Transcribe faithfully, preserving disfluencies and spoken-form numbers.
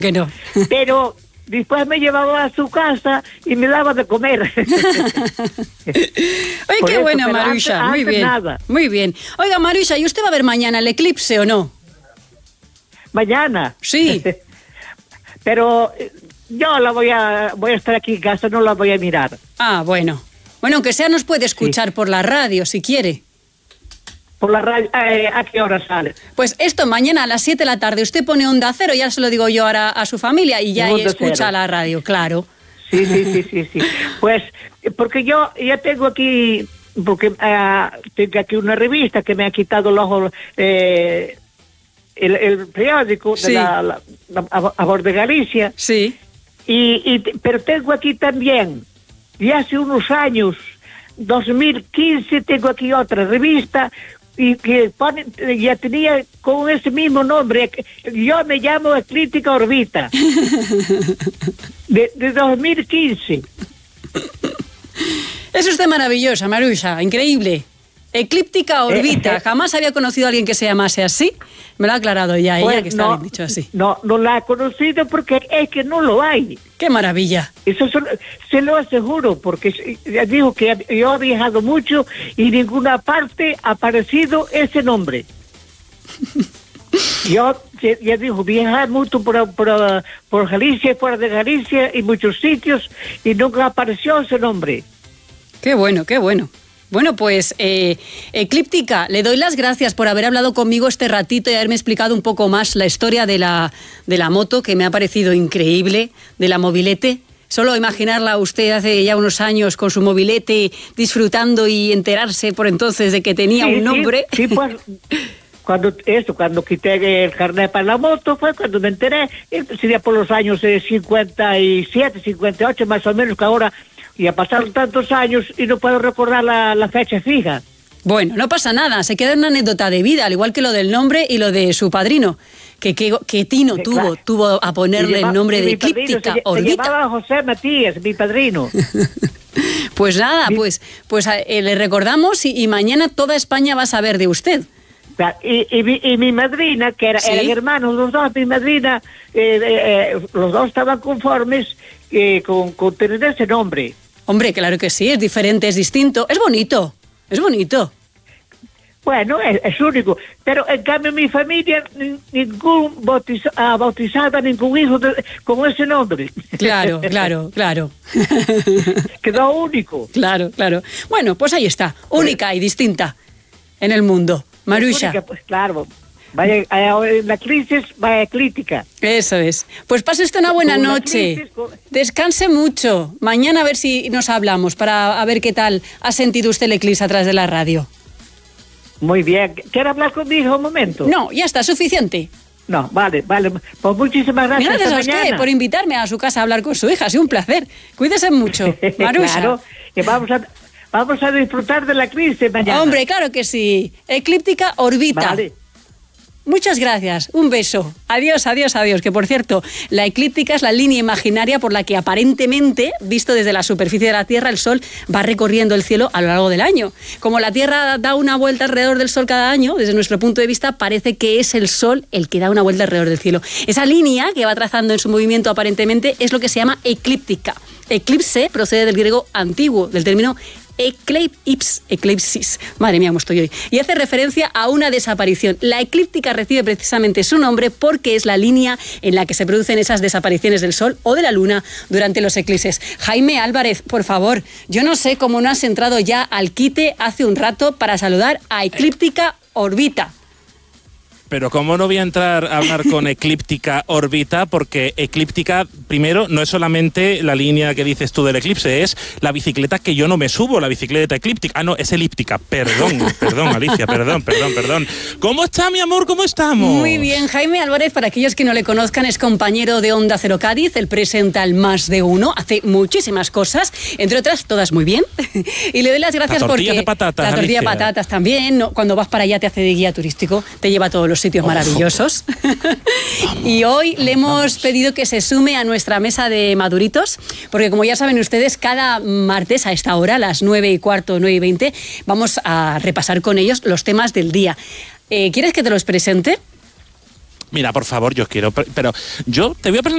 Que no. Pero después me llevaba a su casa y me daba de comer. Oye, qué bueno, Maruxa. Muy bien. Nada. Muy bien. Oiga, Maruxa, ¿y usted va a ver mañana el eclipse o no? ¿Mañana? Sí. Pero yo la voy a, voy a estar aquí en casa, no la voy a mirar. Ah, bueno. Bueno, aunque sea nos puede escuchar sí. por la radio, si quiere. Por la radio, eh, ¿a qué hora sale? Pues esto, mañana a las siete de la tarde, usted pone Onda Cero, ya se lo digo yo ahora a su familia, y ya ahí escucha cero. La radio, claro. Sí, sí, sí, sí, sí. Pues, porque yo ya tengo aquí, porque uh, tengo aquí una revista que me ha quitado los, eh, el, el periódico sí. de la, la, la, a favor de Galicia. Sí. Y, y, pero tengo aquí también, y hace unos años, dos mil quince, tengo aquí otra revista, y que pone, ya tenía con ese mismo nombre. Yo me llamo Eclíptica Orbita de, de dos mil quince. Es usted maravillosa, Maruxa, increíble. Eclíptica Orbita, eh, eh, jamás había conocido a alguien que se llamase así. Me lo ha aclarado ya ella, pues que está no, bien dicho así. No, no la ha conocido porque es que no lo hay. ¡Qué maravilla! Eso se, se lo aseguro, porque ya dijo que yo he viajado mucho y en ninguna parte ha aparecido ese nombre. Yo, ya dijo, viajar mucho por, por, por Galicia, fuera de Galicia y muchos sitios, y nunca apareció ese nombre. ¡Qué bueno, qué bueno! Bueno, pues, eh, Eclíptica, le doy las gracias por haber hablado conmigo este ratito y haberme explicado un poco más la historia de la, de la moto, que me ha parecido increíble, de la mobilete. Solo imaginarla usted hace ya unos años con su mobilete, disfrutando y enterarse por entonces de que tenía sí, un nombre. Sí, sí, pues, cuando, eso, cuando quité el carnet para la moto fue cuando me enteré, sería por los años eh, cincuenta y siete, cincuenta y ocho más o menos, que ahora... Ya pasaron tantos años y no puedo recordar la, la fecha fija. Bueno, no pasa nada, se queda una anécdota de vida, al igual que lo del nombre y lo de su padrino, que, que, que Tino sí, tuvo, claro. tuvo a ponerle lleva, el nombre de Eclíptica se, Orbita. Se llamaba José Matías, mi padrino. Pues nada, mi... pues, pues eh, le recordamos y, y mañana toda España va a saber de usted. Y, y, mi, y mi madrina, que era, ¿sí? eran hermanos los dos, mi madrina, eh, eh, los dos estaban conformes eh, con, con tener ese nombre. Hombre, claro que sí, es diferente, es distinto, es bonito, es bonito. Bueno, es, es único, pero en cambio mi familia, ningún bautiza, ha bautizado a ningún hijo de, con ese nombre. Claro, claro, claro. Quedó único. Claro, claro. Bueno, pues ahí está, única pues, y distinta en el mundo. Maruxa. Única, pues claro. Vaya, en la crisis, vaya Eclíptica. Eso es. Pues pase usted una buena con noche. Crisis, con... Descanse mucho. Mañana a ver si nos hablamos para a ver qué tal ha sentido usted el eclipse a través de la radio. Muy bien. ¿Quiere hablar conmigo un momento? No, ya está, suficiente. No, vale, vale. Pues muchísimas gracias. Gracias a usted mañana. Por invitarme a su casa a hablar con su hija. Ha sido un placer. Cuídese mucho, Maruxa. Claro, que vamos a... Vamos a disfrutar de la crisis mañana. Hombre, claro que sí. Eclíptica Orbita. Vale. Muchas gracias. Un beso. Adiós, adiós, adiós. Que por cierto, la eclíptica es la línea imaginaria por la que aparentemente, visto desde la superficie de la Tierra, el Sol va recorriendo el cielo a lo largo del año. Como la Tierra da una vuelta alrededor del Sol cada año, desde nuestro punto de vista, parece que es el Sol el que da una vuelta alrededor del cielo. Esa línea que va trazando en su movimiento aparentemente es lo que se llama eclíptica. Eclipse procede del griego antiguo, del término eclipsis, eclipsis, madre mía, cómo estoy hoy, y hace referencia a una desaparición. La eclíptica recibe precisamente su nombre porque es la línea en la que se producen esas desapariciones del Sol o de la Luna durante los eclipses. Jaime Álvarez, por favor, yo no sé cómo no has entrado ya al quite hace un rato para saludar a Eclíptica Orbita. Pero ¿cómo no voy a entrar a hablar con Eclíptica Orbita? Porque Eclíptica, primero, no es solamente la línea que dices tú del eclipse, es la bicicleta que yo no me subo, la bicicleta eclíptica. Ah, no, es elíptica. Perdón, perdón, Alicia, perdón, perdón, perdón. ¿Cómo está, mi amor? ¿Cómo estamos? Muy bien, Jaime Álvarez, para aquellos que no le conozcan, es compañero de Onda Cero Cádiz, él presenta el Más de Uno, hace muchísimas cosas, entre otras, todas muy bien. Y le doy las gracias la porque... de patatas, la tortilla de patatas también, ¿no? Cuando vas para allá te hace de guía turístico, te lleva a todos los sitios oh, maravillosos. Y hoy le hemos pedido que se sume a nuestra mesa de maduritos, porque como ya saben ustedes, cada martes a esta hora, a las nueve y cuarto, nueve y veinte, vamos a repasar con ellos los temas del día. Eh, ¿Quieres que te los presente? Mira, por favor, yo quiero, pero yo te voy a presentar